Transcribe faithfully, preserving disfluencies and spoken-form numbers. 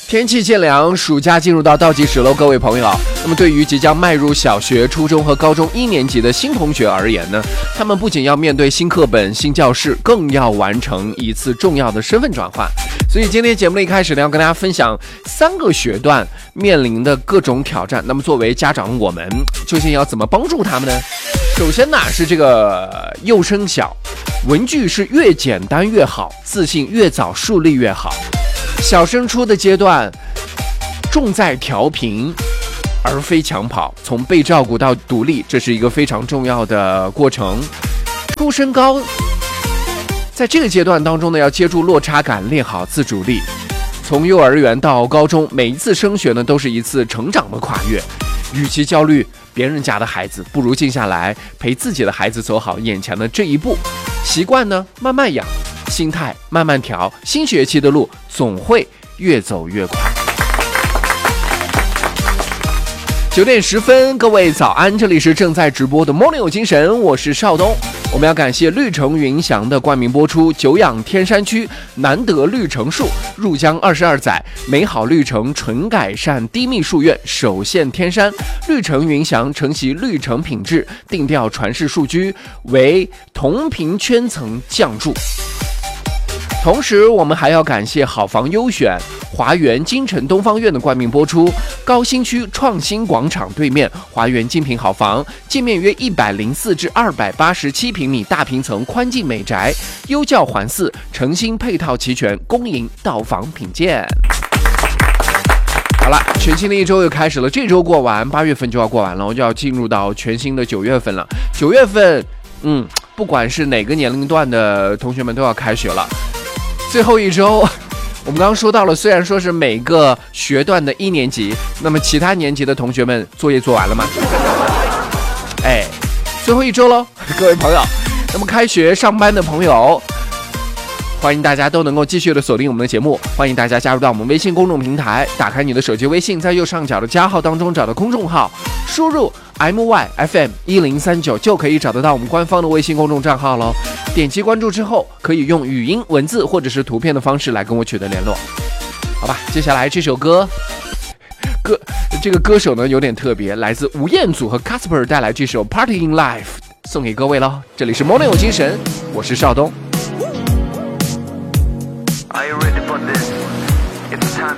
天气渐凉，暑假进入到倒计时喽，各位朋友。那么对于即将迈入小学、初中和高中一年级的新同学而言呢，他们不仅要面对新课本、新教室，更要完成一次重要的身份转换。所以今天节目的一开始呢，要跟大家分享三个学段面临的各种挑战。那么作为家长，我们究竟要怎么帮助他们呢？首先呢，是这个幼升小，文具是越简单越好，自信越早树立越好。小升初的阶段，重在调频，而非抢跑。从被照顾到独立，这是一个非常重要的过程。初升高，在这个阶段当中呢，要接住落差感，练好自主力。从幼儿园到高中，每一次升学呢，都是一次成长的跨越。与其焦虑别人家的孩子，不如静下来陪自己的孩子走好眼前的这一步。习惯呢，慢慢养，心态慢慢调，新学期的路总会越走越快。九点十分，各位早安，这里是正在直播的 Morning 有精神，我是邵东。我们要感谢绿城云翔的冠名播出，久仰天山区难得绿城树，入江二十二载，美好绿城纯改善低密树院，首现天山。绿城云翔承袭绿城品质，定调传世树居，为同频圈层降筑。同时我们还要感谢好房优选华园金城东方院的冠名播出，高新区创新广场对面华园精品好房，建面约一百零四至二百八十七平米大平层宽进美宅，优教环伺，诚心配套齐全，公营到房品鉴。好了，全新的一周又开始了，这周过完，八月份就要过完了，我就要进入到全新的九月份了。九月份，嗯，不管是哪个年龄段的同学们都要开学了。最后一周，我们刚刚说到了，虽然说是每个学段的一年级，那么其他年级的同学们作业做完了吗？哎，最后一周喽，各位朋友。那么开学上班的朋友，欢迎大家都能够继续的锁定我们的节目，欢迎大家加入到我们微信公众平台，打开你的手机微信，在右上角的加号当中找到公众号，输入 M Y F M 一零三九就可以找得到我们官方的微信公众账号喽。点击关注之后，可以用语音、文字或者是图片的方式来跟我取得联络。好吧，接下来这首歌，歌这个歌手呢有点特别，来自吴彦祖和 Casper 带来这首 Party in Life， 送给各位喽。这里是 Morning 有精神，我是邵东。